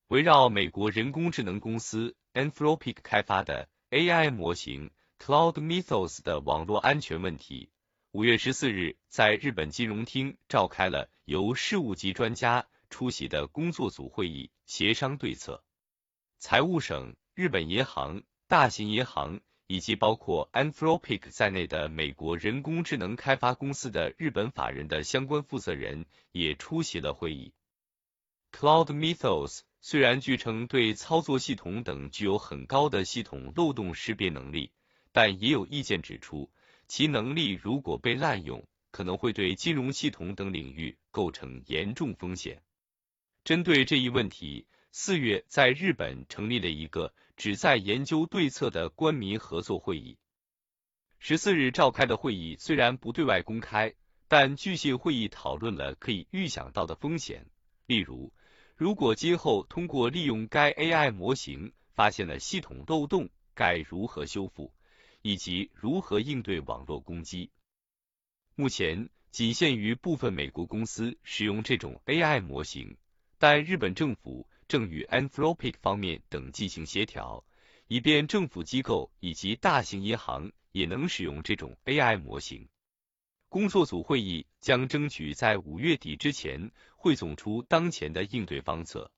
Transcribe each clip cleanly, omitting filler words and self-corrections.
围绕美国人工智能公司 Anthropic 开发的 AI 模型 Cloud Mythos 的网络安全问题，5月14日在日本金融厅召开了由事务级专家出席的工作组会议，协商对策。财务省、日本银行、大型银行以及包括 Anthropic 在内的美国人工智能开发公司的日本法人的相关负责人也出席了会议。Cloud Mythos 虽然据称对操作系统等具有很高的系统漏洞识别能力，但也有意见指出，其能力如果被滥用，可能会对金融系统等领域构成严重风险。针对这一问题，4月在日本成立了一个旨在研究对策的官民合作会议。14日召开的会议虽然不对外公开，但据信会议讨论了可以预想到的风险，例如，如果今后通过利用该 AI 模型发现了系统漏洞，该如何修复，以及如何应对网络攻击。目前仅限于部分美国公司使用这种 AI 模型，但日本政府正与 Anthropic 方面等进行协调，以便政府机构以及大型银行也能使用这种 AI 模型。工作组会议将争取在5月底之前汇总出当前的应对方策。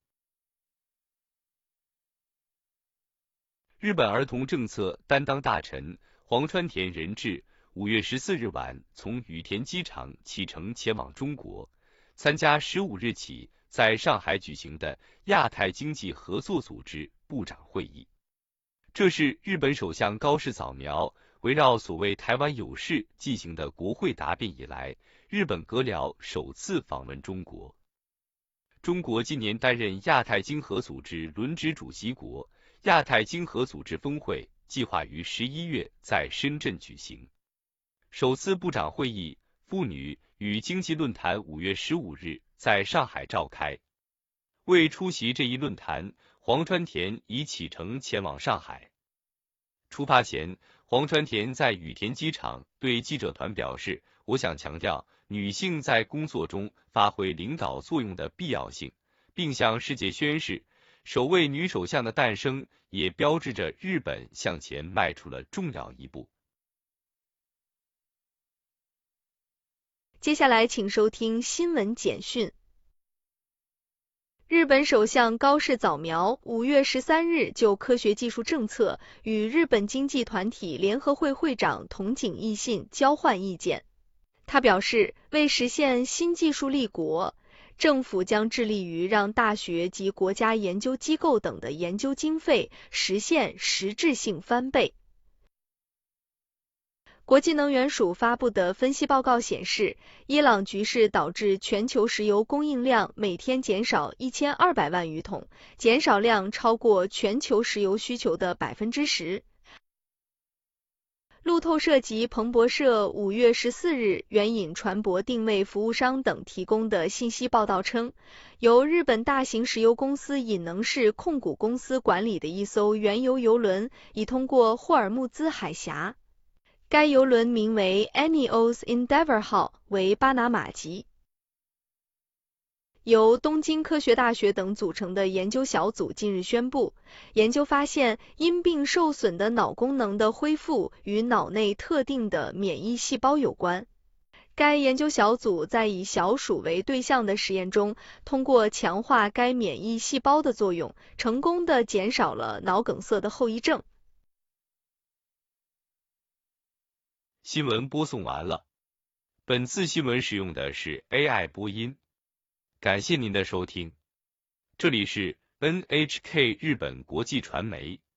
日本儿童政策担当大臣黄川田仁志5月14日晚从羽田机场启程前往中国，参加15日起在上海举行的亚太经济合作组织部长会议。这是日本首相高市早苗围绕所谓台湾有事进行的国会答辩以来，日本阁僚首次访问中国。中国今年担任亚太经合组织轮值主席国，亚太经合组织峰会计划于11月在深圳举行。首次部长会议妇女与经济论坛5月15日在上海召开。为出席这一论坛，黄川田已启程前往上海。出发前，黄川田在羽田机场对记者团表示，我想强调女性在工作中发挥领导作用的必要性，并向世界宣示，首位女首相的诞生也标志着日本向前迈出了重要一步。 接下来请收听新闻简讯。日本首相高市早苗5月13日就科学技术政策与日本经济团体联合会会长筒井义信交换意见。他表示，为实现新技术立国，政府将致力于让大学及国家研究机构等的研究经费实现实质性翻倍。国际能源署发布的分析报告显示，伊朗局势导致全球石油供应量每天减少1200万余桶，减少量超过全球石油需求的 10%。路透社及彭博社5月14日援引船舶定位服务商等提供的信息报道称，由日本大型石油公司引能氏控股公司管理的一艘原油油轮已通过霍尔木兹海峡。该油轮名为 Enios Endeavour 号，为巴拿马籍。由东京科学大学等组成的研究小组近日宣布，研究发现因病受损的脑功能的恢复与脑内特定的免疫细胞有关。该研究小组在以小鼠为对象的实验中，通过强化该免疫细胞的作用，成功地减少了脑梗塞的后遗症。 新闻播送完了。本次新闻使用的是 AI 播音。感谢您的收听。这里是 NHK 日本国际传媒。